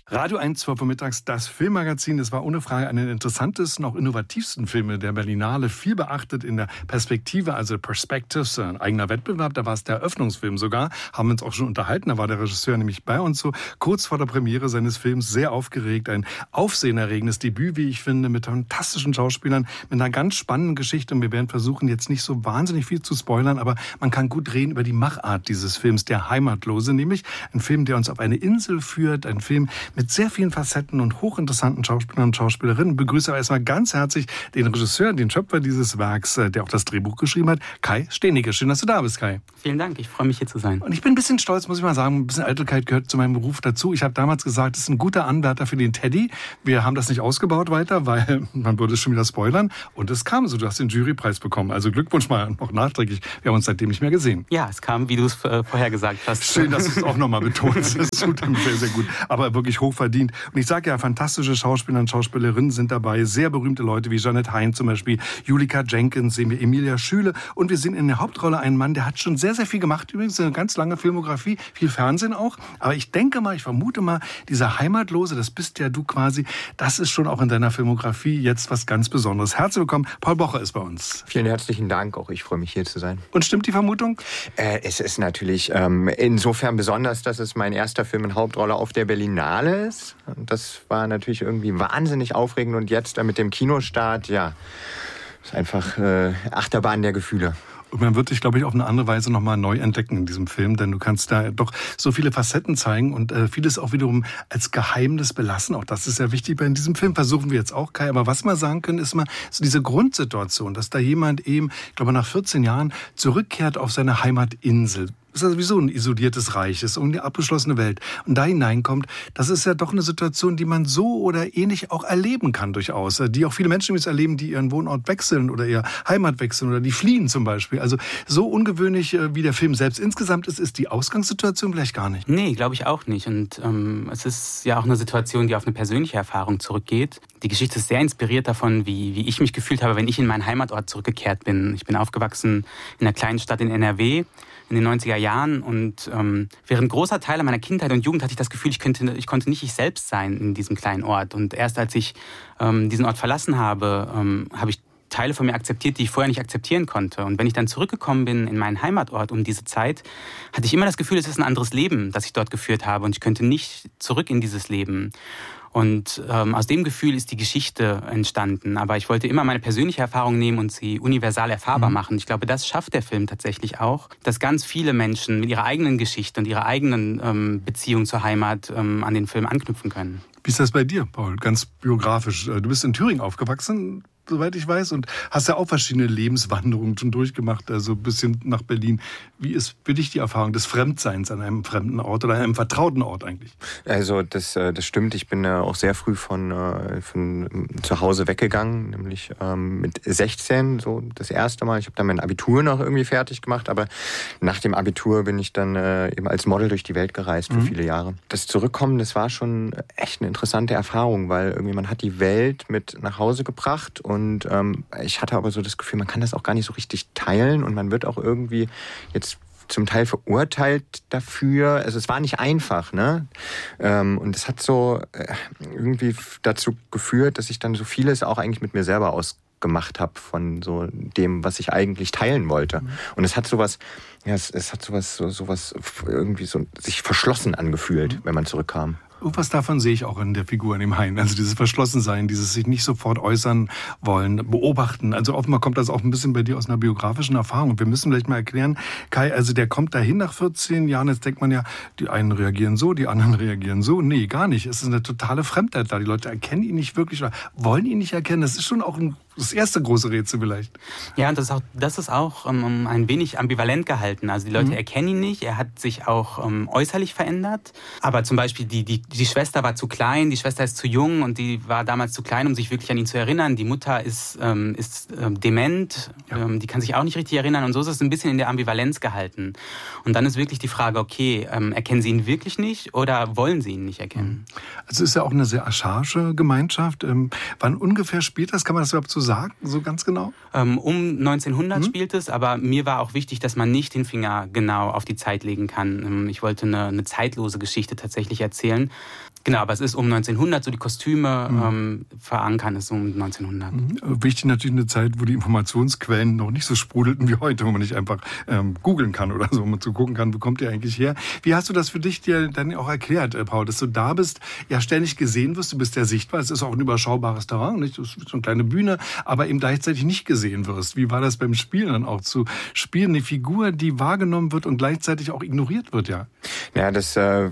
Radio 1, 12 Uhr mittags, das Filmmagazin. Es war ohne Frage einer der interessantesten, auch innovativsten Filme der Berlinale. Viel beachtet in der Perspektive, also Perspectives, ein eigener Wettbewerb. Da war es der Eröffnungsfilm sogar. Haben wir uns auch schon unterhalten. Da war der Regisseur nämlich bei uns so kurz vor der Premiere seines Films sehr aufgeregt. Ein aufsehenerregendes Debüt, wie ich finde, mit fantastischen Schauspielern, mit einer ganz spannenden Geschichte. Und wir werden versuchen, jetzt nicht so wahnsinnig viel zu spoilern, aber man kann gut reden über die Machart dieses Films, Der Heimatlose. Nämlich ein Film, der uns auf eine Insel führt. Ein Film mit sehr vielen Facetten und hochinteressanten Schauspielern und Schauspielerinnen. Ich begrüße aber erstmal ganz herzlich den Regisseur, den Schöpfer dieses Werks, der auch das Drehbuch geschrieben hat, Kai Steenicke. Schön, dass du da bist, Kai. Vielen Dank, ich freue mich, hier zu sein. Und ich bin ein bisschen stolz, muss ich mal sagen. Ein bisschen Eitelkeit gehört zu meinem Beruf dazu. Ich habe damals gesagt, es ist ein guter Anwärter für den Teddy. Wir haben das nicht ausgebaut weiter, weil man würde es schon wieder spoilern. Und es kam so, du hast den Jurypreis bekommen. Also Glückwunsch mal noch nachträglich. Wir haben uns seitdem nicht mehr gesehen. Ja, es kam, wie du es vorher gesagt hast. Schön, dass du es auch nochmal betonst. Das tut mir sehr, sehr gut. Aber wirklich hochverdient. Und ich sage ja, fantastische Schauspieler und Schauspielerinnen sind dabei. Sehr berühmte Leute wie Jeanette Hein zum Beispiel, Julika Jenkins, sehen wir Emilia Schüle. Und wir sehen in der Hauptrolle einen Mann, der hat schon sehr, sehr viel gemacht. Übrigens eine ganz lange Filmografie, viel Fernsehen auch. Aber ich denke mal, ich vermute mal, dieser Heimatlose, das bist ja du quasi, das ist schon auch in deiner Filmografie jetzt was ganz Besonderes. Herzlich willkommen, Paul Bocher ist bei uns. Vielen herzlichen Dank, auch ich freue mich, hier zu sein. Und stimmt die Vermutung? Es ist natürlich insofern besonders, dass es mein erster Film in Hauptrolle auf der Berlinale ist. Und das war natürlich irgendwie wahnsinnig aufregend. Und jetzt mit dem Kinostart, ja, ist einfach Achterbahn der Gefühle. Und man wird dich, glaube ich, auf eine andere Weise nochmal neu entdecken in diesem Film, denn du kannst da doch so viele Facetten zeigen und vieles auch wiederum als Geheimnis belassen. Auch das ist ja wichtig bei diesem Film. Versuchen wir jetzt auch, Kai. Aber was wir sagen können, ist mal so diese Grundsituation, dass da jemand eben, ich glaube, nach 14 Jahren zurückkehrt auf seine Heimatinsel. Das ist ja sowieso ein isoliertes Reich, ist eine abgeschlossene Welt. Und da hineinkommt, das ist ja doch eine Situation, die man so oder ähnlich auch erleben kann durchaus. Die auch viele Menschen erleben, die ihren Wohnort wechseln oder ihre Heimat wechseln oder die fliehen zum Beispiel. Also so ungewöhnlich, wie der Film selbst insgesamt ist die Ausgangssituation vielleicht gar nicht. Nee, glaube ich auch nicht. Und es ist ja auch eine Situation, die auf eine persönliche Erfahrung zurückgeht. Die Geschichte ist sehr inspiriert davon, wie ich mich gefühlt habe, wenn ich in meinen Heimatort zurückgekehrt bin. Ich bin aufgewachsen in einer kleinen Stadt in NRW in den 90er Jahren und während großer Teile meiner Kindheit und Jugend hatte ich das Gefühl, ich konnte nicht ich selbst sein in diesem kleinen Ort. Und erst als ich diesen Ort verlassen habe, habe ich Teile von mir akzeptiert, die ich vorher nicht akzeptieren konnte. Und wenn ich dann zurückgekommen bin in meinen Heimatort um diese Zeit, hatte ich immer das Gefühl, es ist ein anderes Leben, das ich dort geführt habe und ich könnte nicht zurück in dieses Leben. Und aus dem Gefühl ist die Geschichte entstanden. Aber ich wollte immer meine persönliche Erfahrung nehmen und sie universal erfahrbar machen. Ich glaube, das schafft der Film tatsächlich auch, dass ganz viele Menschen mit ihrer eigenen Geschichte und ihrer eigenen Beziehung zur Heimat an den Film anknüpfen können. Wie ist das bei dir, Paul? Ganz biografisch. Du bist in Thüringen aufgewachsen, soweit ich weiß, und hast ja auch verschiedene Lebenswanderungen schon durchgemacht, also ein bisschen nach Berlin. Wie ist für dich die Erfahrung des Fremdseins an einem fremden Ort oder einem vertrauten Ort eigentlich? Also das stimmt. Ich bin auch sehr früh von zu Hause weggegangen, nämlich mit 16, so das erste Mal. Ich habe dann mein Abitur noch irgendwie fertig gemacht, aber nach dem Abitur bin ich dann eben als Model durch die Welt gereist für viele Jahre. Das Zurückkommen, das war schon echt eine interessante Erfahrung, weil irgendwie man hat die Welt mit nach Hause gebracht und ich hatte aber so das Gefühl, man kann das auch gar nicht so richtig teilen und man wird auch irgendwie jetzt zum Teil verurteilt dafür. Also es war nicht einfach, ne? Und es hat so irgendwie dazu geführt, dass ich dann so vieles auch eigentlich mit mir selber ausgemacht habe von so dem, was ich eigentlich teilen wollte. Und es hat sowas, ja, es hat sowas irgendwie so sich verschlossen angefühlt, wenn man zurückkam. Was davon sehe ich auch in der Figur, in dem Hein. Also dieses Verschlossensein, dieses sich nicht sofort äußern wollen, beobachten. Also offenbar kommt das auch ein bisschen bei dir aus einer biografischen Erfahrung. Wir müssen vielleicht mal erklären, Kai, also der kommt dahin nach 14 Jahren. Jetzt denkt man ja, die einen reagieren so, die anderen reagieren so. Nee, gar nicht. Es ist eine totale Fremdheit da. Die Leute erkennen ihn nicht wirklich oder wollen ihn nicht erkennen. Das ist schon auch das erste große Rätsel vielleicht. Ja, und das ist auch ein wenig ambivalent gehalten. Also die Leute erkennen ihn nicht. Er hat sich auch äußerlich verändert. Aber zum Beispiel die Schwester war zu klein, die Schwester ist zu jung und die war damals zu klein, um sich wirklich an ihn zu erinnern. Die Mutter ist dement, die kann sich auch nicht richtig erinnern und so ist es ein bisschen in der Ambivalenz gehalten. Und dann ist wirklich die Frage, okay, erkennen Sie ihn wirklich nicht oder wollen Sie ihn nicht erkennen? Also es ist ja auch eine sehr archaische Gemeinschaft. Wann ungefähr spielt das? Kann man das überhaupt so sagen, so ganz genau? Um 1900 spielt es, aber mir war auch wichtig, dass man nicht den Finger genau auf die Zeit legen kann. Ich wollte eine zeitlose Geschichte tatsächlich erzählen. Genau, aber es ist um 1900, so die Kostüme verankern ist um 1900. Wichtig natürlich eine Zeit, wo die Informationsquellen noch nicht so sprudelten wie heute, wo man nicht einfach googeln kann oder so, wo man zu gucken kann, wo kommt ihr eigentlich her. Wie hast du das für dich dir dann auch erklärt, Paul, dass du da bist, ja ständig gesehen wirst, du bist ja sichtbar, es ist auch ein überschaubares Terrain, nicht? Das ist so eine kleine Bühne, aber eben gleichzeitig nicht gesehen wirst. Wie war das beim Spielen dann auch, zu spielen, eine Figur, die wahrgenommen wird und gleichzeitig auch ignoriert wird, ja? Ja, das hatte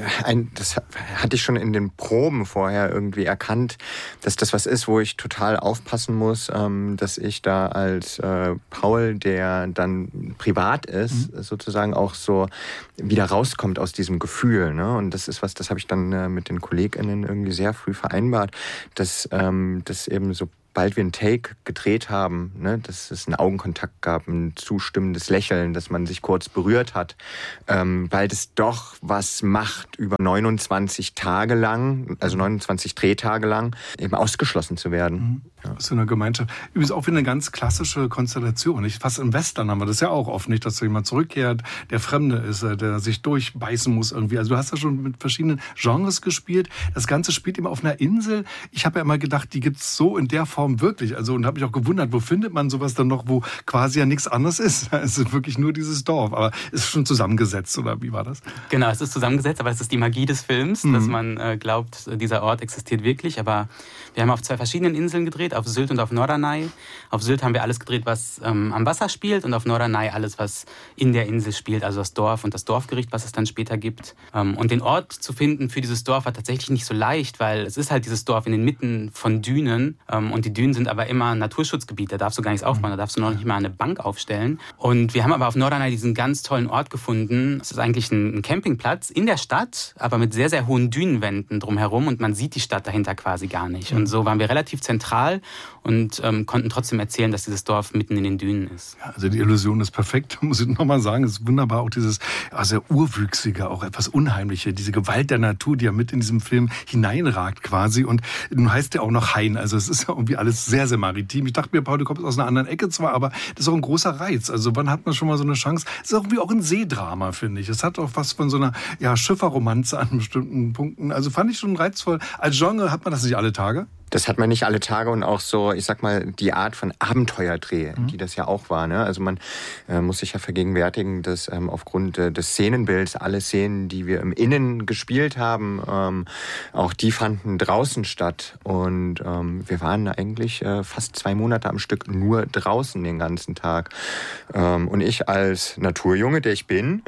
ich schon in den Proben vorher irgendwie erkannt, dass das was ist, wo ich total aufpassen muss, dass ich da als Paul, der dann privat ist, sozusagen auch so wieder rauskommt aus diesem Gefühl. Ne? Und das ist was, das habe ich dann mit den KollegInnen irgendwie sehr früh vereinbart, dass eben so bald wir einen Take gedreht haben, ne, dass es einen Augenkontakt gab, ein zustimmendes Lächeln, dass man sich kurz berührt hat, bald es doch was macht, über 29 Tage lang, also 29 Drehtage lang, eben ausgeschlossen zu werden. Ja. So eine Gemeinschaft. Übrigens auch wieder eine ganz klassische Konstellation. Nicht? Fast im Western haben wir das ja auch oft nicht, dass jemand zurückkehrt, der Fremde ist, der sich durchbeißen muss irgendwie. Also du hast ja schon mit verschiedenen Genres gespielt. Das Ganze spielt immer auf einer Insel. Ich habe ja immer gedacht, die gibt's so in der Form wirklich. Also und habe mich auch gewundert, wo findet man sowas dann noch, wo quasi ja nichts anderes ist. Es ist wirklich nur dieses Dorf. Aber ist schon zusammengesetzt, oder wie war das? Genau, es ist zusammengesetzt, aber es ist die Magie des Films, dass man glaubt, dieser Ort existiert wirklich. Aber wir haben auf 2 verschiedenen Inseln gedreht, auf Sylt und auf Norderney. Auf Sylt haben wir alles gedreht, was am Wasser spielt, und auf Norderney alles, was in der Insel spielt, also das Dorf und das Dorfgericht, was es dann später gibt. Und den Ort zu finden für dieses Dorf war tatsächlich nicht so leicht, weil es ist halt dieses Dorf in den Mitten von Dünen, und die Dünen sind aber immer ein Naturschutzgebiet, da darfst du gar nichts aufbauen, da darfst du noch nicht mal eine Bank aufstellen. Und wir haben aber auf Norderney diesen ganz tollen Ort gefunden. Es ist eigentlich ein Campingplatz in der Stadt, aber mit sehr, sehr hohen Dünenwänden drumherum, und man sieht die Stadt dahinter quasi gar nicht. Und so waren wir relativ zentral und konnten trotzdem erzählen, dass dieses Dorf mitten in den Dünen ist. Ja, also die Illusion ist perfekt, muss ich nochmal sagen. Es ist wunderbar, auch dieses sehr Urwüchsige, auch etwas Unheimliche, diese Gewalt der Natur, die ja mit in diesem Film hineinragt quasi. Und nun heißt ja auch noch Hain, also es ist ja irgendwie alles sehr, sehr maritim. Ich dachte mir, Paul, du kommst aus einer anderen Ecke zwar, aber das ist auch ein großer Reiz. Also wann hat man schon mal so eine Chance? Es ist irgendwie auch ein Seedrama, finde ich. Es hat auch was von so einer Schifferromanze an bestimmten Punkten. Also fand ich schon reizvoll. Als Genre hat man das nicht alle Tage? Das hat man nicht alle Tage, und auch so, ich sag mal, die Art von Abenteuerdreh, die das ja auch war. Ne? Also man muss sich ja vergegenwärtigen, dass aufgrund des Szenenbilds alle Szenen, die wir im Innen gespielt haben, auch die fanden draußen statt. Und wir waren eigentlich fast 2 Monate am Stück nur draußen den ganzen Tag. Und ich als Naturjunge, der ich bin,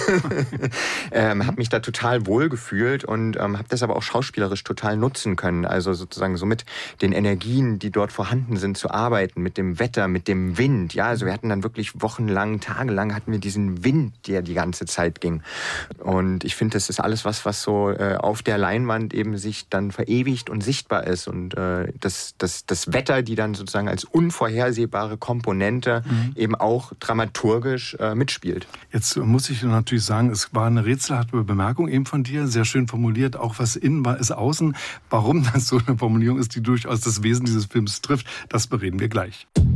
habe mich da total wohl gefühlt und habe das aber auch schauspielerisch total nutzen können. Also sozusagen so mit den Energien, die dort vorhanden sind, zu arbeiten, mit dem Wetter, mit dem Wind. Ja, also wir hatten dann wirklich wochenlang, tagelang hatten wir diesen Wind, der die ganze Zeit ging. Und ich finde, das ist alles was so auf der Leinwand eben sich dann verewigt und sichtbar ist. Und das Wetter, die dann sozusagen als unvorhersehbare Komponente eben auch dramaturgisch mitspielt. Jetzt muss ich natürlich sagen, es war eine rätselhafte Bemerkung eben von dir, sehr schön formuliert. Auch was innen war, ist außen. Warum das so eine Formulierung ist, die durchaus das Wesen dieses Films trifft, das bereden wir gleich.